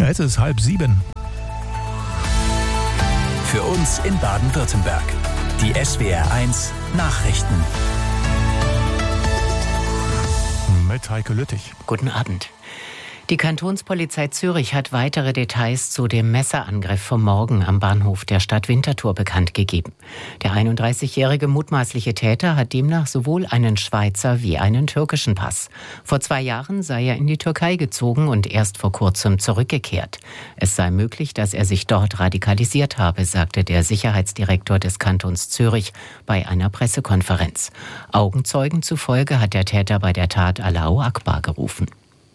Es ist 6:30. Für uns in Baden-Württemberg. Die SWR1 Nachrichten. Mit Heike Lüttich. Guten Abend. Die Kantonspolizei Zürich hat weitere Details zu dem Messerangriff vom Morgen am Bahnhof der Stadt Winterthur bekannt gegeben. Der 31-jährige mutmaßliche Täter hat demnach sowohl einen Schweizer wie einen türkischen Pass. Vor 2 Jahren sei er in die Türkei gezogen und erst vor kurzem zurückgekehrt. Es sei möglich, dass er sich dort radikalisiert habe, sagte der Sicherheitsdirektor des Kantons Zürich bei einer Pressekonferenz. Augenzeugen zufolge hat der Täter bei der Tat Allahu Akbar gerufen.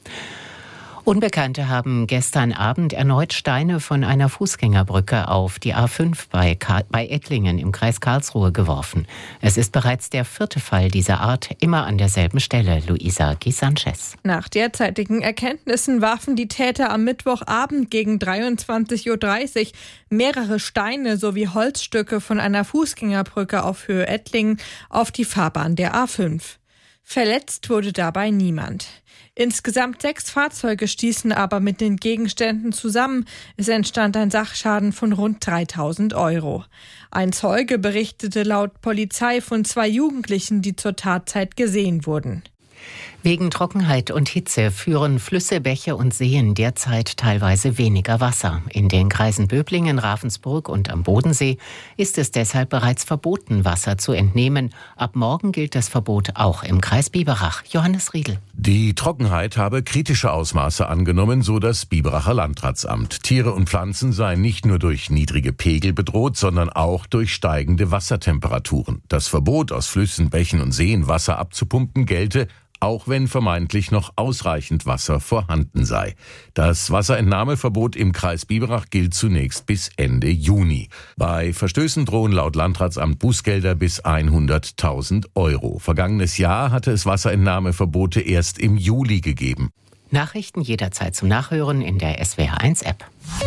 Unbekannte haben gestern Abend erneut Steine von einer Fußgängerbrücke auf die A5 bei Ettlingen im Kreis Karlsruhe geworfen. Es ist bereits der 4. Fall dieser Art, immer an derselben Stelle. Luisa Guy-Sanchez. Nach derzeitigen Erkenntnissen warfen die Täter am Mittwochabend gegen 23:30 Uhr mehrere Steine sowie Holzstücke von einer Fußgängerbrücke auf Höhe Ettlingen auf die Fahrbahn der A5. Verletzt wurde dabei niemand. Insgesamt 6 Fahrzeuge stießen aber mit den Gegenständen zusammen. Es entstand ein Sachschaden von rund 3.000 €. Ein Zeuge berichtete laut Polizei von 2 Jugendlichen, die zur Tatzeit gesehen wurden. Wegen Trockenheit und Hitze führen Flüsse, Bäche und Seen derzeit teilweise weniger Wasser. In den Kreisen Böblingen, Ravensburg und am Bodensee ist es deshalb bereits verboten, Wasser zu entnehmen. Ab morgen gilt das Verbot auch im Kreis Biberach. Johannes Riedl. Die Trockenheit habe kritische Ausmaße angenommen, so das Biberacher Landratsamt. Tiere und Pflanzen seien nicht nur durch niedrige Pegel bedroht, sondern auch durch steigende Wassertemperaturen. Das Verbot, aus Flüssen, Bächen und Seen Wasser abzupumpen, gelte, auch wenn vermeintlich noch ausreichend Wasser vorhanden sei. Das Wasserentnahmeverbot im Kreis Biberach gilt zunächst bis Ende Juni. Bei Verstößen drohen laut Landratsamt Bußgelder bis 100.000 €. Vergangenes Jahr hatte es Wasserentnahmeverbote erst im Juli gegeben. Nachrichten jederzeit zum Nachhören in der SWR1-App.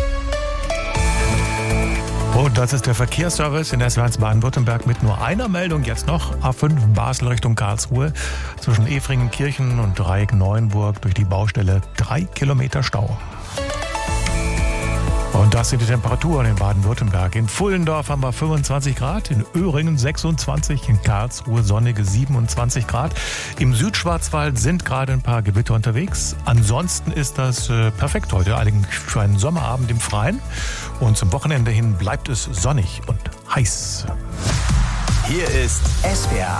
Und das ist der Verkehrsservice in SWR1 Baden-Württemberg mit nur einer Meldung jetzt noch. A5 Basel Richtung Karlsruhe. Zwischen Efringenkirchen und Dreieck-Neuenburg durch die Baustelle 3 Kilometer Stau. Und das sind die Temperaturen in Baden-Württemberg. In Pfullendorf haben wir 25 Grad, in Öhringen 26, in Karlsruhe sonnige 27 Grad. Im Südschwarzwald sind gerade ein paar Gewitter unterwegs. Ansonsten ist das perfekt heute, eigentlich für einen Sommerabend im Freien. Und zum Wochenende hin bleibt es sonnig und heiß. Hier ist SWR